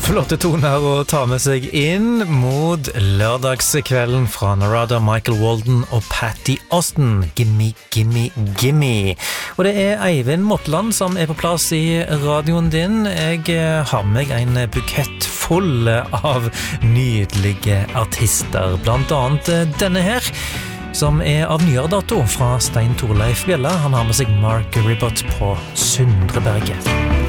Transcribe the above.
Flotte toner å ta med seg inn mot lørdagskvelden fra Narada, Michael Walden og Patty Austin. Gimme, gimme, gimme. Og det Eivind Motland som på plass i radioen din. Jeg har med meg en bukett full av nydelige artister. Blant annet denne her, som av nyere dato fra Stein Torleif Bjella. Han har med seg Mark Ribot på Sundreberget.